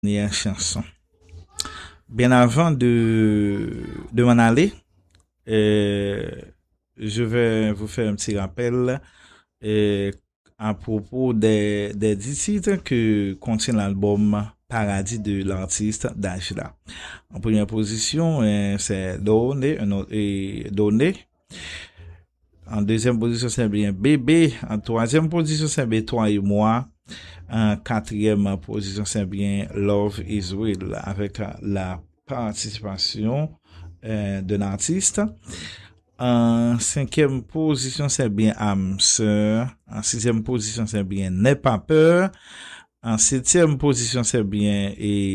dernière chanson. Bien avant de m'en aller, euh, je vais vous faire un petit rappel euh, à propos des 10 titres que contient l'album Paradis de l'artiste Dajla. En première position, c'est Donné, Donné. En deuxième position, c'est bien Bébé. En troisième position, c'est bien Toi et moi. En quatrième position, c'est bien Love is Real avec la participation d'un artiste. En cinquième position, c'est bien âme sœur. En sixième position, c'est bien N'aie pas peur. En septième position, c'est bien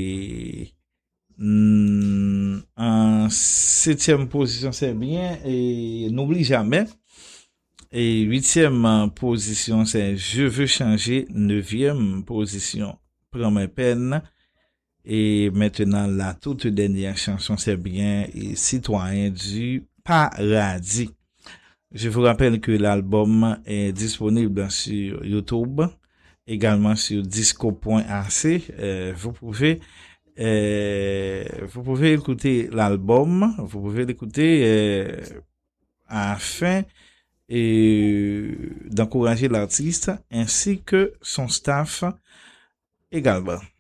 en septième position, c'est bien et n'oublie jamais. Et huitième position, c'est Je veux changer. Neuvième position, Prends mes peines. Et maintenant, la toute dernière chanson, c'est bien et Citoyen du Paradis. Je vous rappelle que l'album est disponible sur YouTube, également sur disco.ac. Vous pouvez écouter l'album, vous pouvez l'écouter afin d'encourager l'artiste ainsi que son staff également.